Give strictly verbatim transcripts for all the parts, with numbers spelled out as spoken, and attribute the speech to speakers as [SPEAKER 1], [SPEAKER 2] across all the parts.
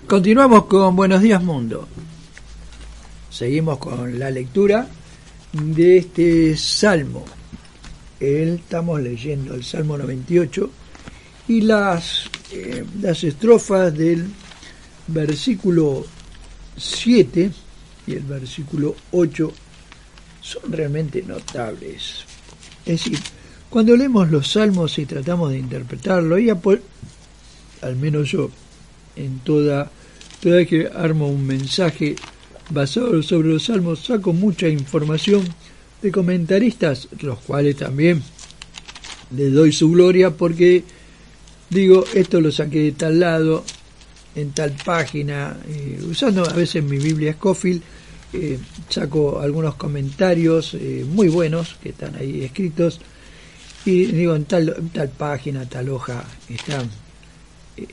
[SPEAKER 1] Continuamos con Buenos Días Mundo. Seguimos con la lectura de este salmo. Estamos leyendo el Salmo noventa y ocho y las, eh, las estrofas del versículo siete y el versículo ocho son realmente notables. Es decir, cuando leemos los salmos y tratamos de interpretarlo, y por, al menos yo, en toda, toda vez que armo un mensaje basado sobre los salmos, saco mucha información de comentaristas, los cuales también les doy su gloria, porque digo, esto lo saqué de tal lado, en tal página, eh, usando a veces mi Biblia Scofield, eh, saco algunos comentarios eh, muy buenos que están ahí escritos, y digo, en tal, en tal página, tal hoja, están, eh,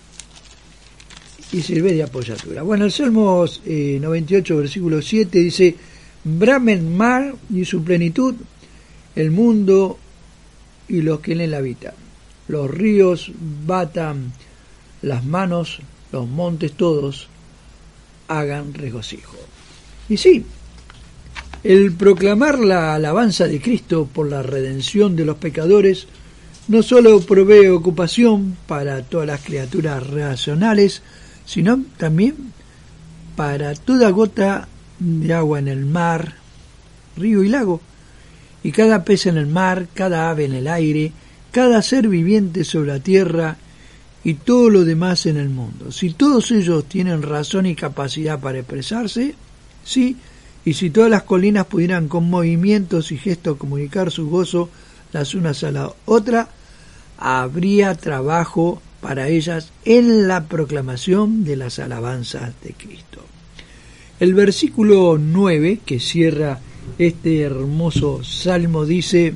[SPEAKER 1] y sirve de apoyatura. Bueno, el Salmo eh, noventa y ocho, versículo siete, dice: brame el mar y su plenitud, el mundo y los que en él habitan. Los ríos batan las manos, los montes todos hagan regocijo. Y sí, el proclamar la alabanza de Cristo por la redención de los pecadores no solo provee ocupación para todas las criaturas racionales, sino también para toda gota de agua en el mar, río y lago, y cada pez en el mar, cada ave en el aire, cada ser viviente sobre la tierra y todo lo demás en el mundo. Si todos ellos tienen razón y capacidad para expresarse, sí, y si todas las colinas pudieran con movimientos y gestos comunicar su gozo las unas a la otra, habría trabajo para ellas en la proclamación de las alabanzas de Cristo. El versículo nueve, que cierra este hermoso salmo, dice: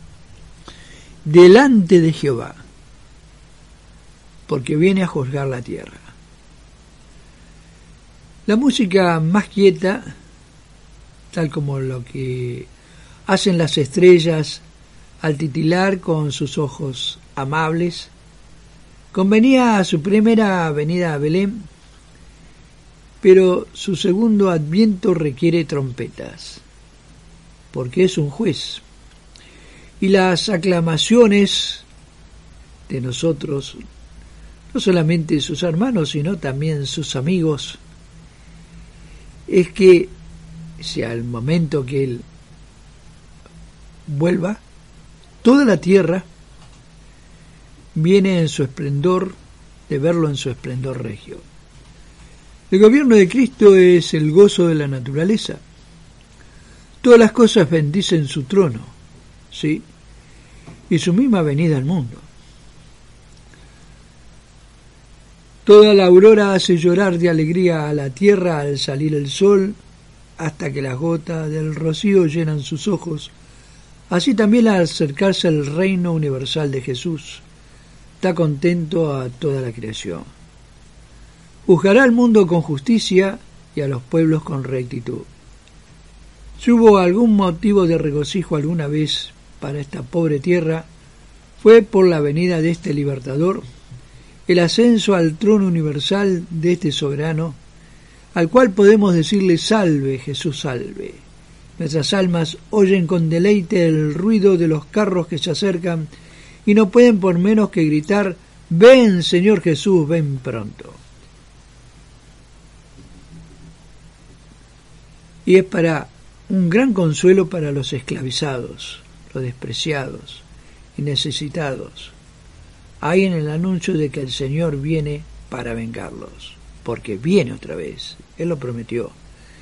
[SPEAKER 1] delante de Jehová, porque viene a juzgar la tierra. La música más quieta, tal como lo que hacen las estrellas al titilar con sus ojos amables, convenía a su primera venida a Belén, pero su segundo adviento requiere trompetas, porque es un juez. Y las aclamaciones de nosotros, no solamente sus hermanos, sino también sus amigos, es que si al momento que Él vuelva, toda la tierra viene en su esplendor, de verlo en su esplendor regio. El gobierno de Cristo es el gozo de la naturaleza. Todas las cosas bendicen su trono, ¿sí? Y su misma venida al mundo. Toda la aurora hace llorar de alegría a la tierra al salir el sol, hasta que las gotas del rocío llenan sus ojos. Así también al acercarse al reino universal de Jesús, está contento a toda la creación. Juzgará al mundo con justicia y a los pueblos con rectitud. Si hubo algún motivo de regocijo alguna vez para esta pobre tierra, fue por la venida de este libertador, el ascenso al trono universal de este soberano, al cual podemos decirle: salve, Jesús, salve. Nuestras almas oyen con deleite el ruido de los carros que se acercan y no pueden por menos que gritar: ven, Señor Jesús, ven pronto. Y es para un gran consuelo para los esclavizados, los despreciados y necesitados, hay en el anuncio de que el Señor viene para vengarlos, porque viene otra vez, Él lo prometió.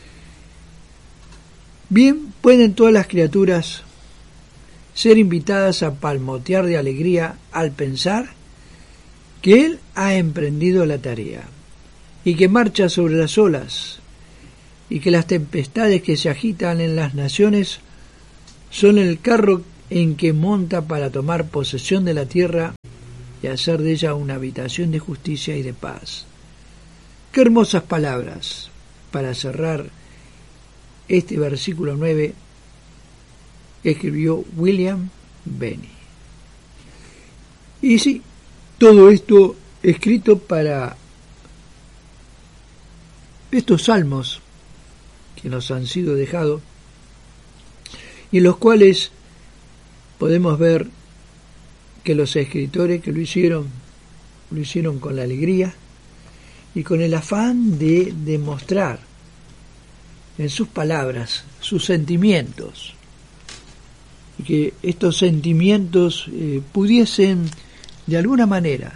[SPEAKER 1] Bien pueden todas las criaturas ser invitadas a palmotear de alegría al pensar que Él ha emprendido la tarea y que marcha sobre las olas, y que las tempestades que se agitan en las naciones son el carro en que monta para tomar posesión de la tierra y hacer de ella una habitación de justicia y de paz. Qué hermosas palabras para cerrar este versículo nueve que escribió William Benny. Y sí, todo esto escrito para estos salmos que nos han sido dejados y en los cuales podemos ver que los escritores que lo hicieron, lo hicieron con la alegría y con el afán de demostrar en sus palabras sus sentimientos, y que estos sentimientos eh, pudiesen de alguna manera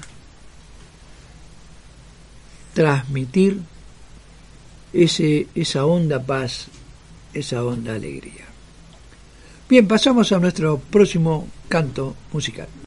[SPEAKER 1] transmitir ese, esa honda paz, esa honda alegría. Bien, pasamos a nuestro próximo canto musical.